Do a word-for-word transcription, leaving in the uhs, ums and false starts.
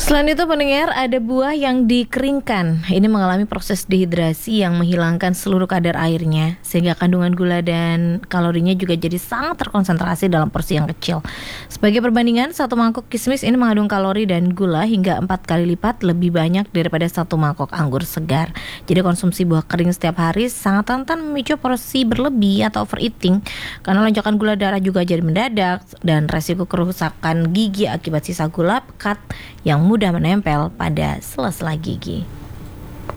Selain itu pendengar, ada buah yang dikeringkan. Ini mengalami proses dehidrasi yang menghilangkan seluruh kadar airnya, sehingga kandungan gula dan kalorinya juga jadi sangat terkonsentrasi dalam porsi yang kecil. Sebagai perbandingan, satu mangkok kismis ini mengandung kalori dan gula hingga empat kali lipat lebih banyak daripada satu mangkok anggur segar. Jadi konsumsi buah kering setiap hari sangat rentan memicu porsi berlebih atau overeating, karena lonjakan gula darah juga jadi mendadak dan resiko kerusakan gigi akibat sisa gula pekat yang mudah menempel pada sela-sela gigi.